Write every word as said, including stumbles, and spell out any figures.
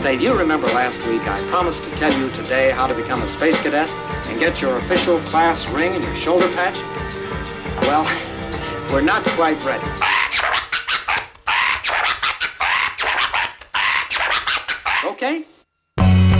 say, do you remember last week I promised to tell you today how to become a space cadet and get your official class ring and your shoulder patch? Well, we're not quite ready. Okay,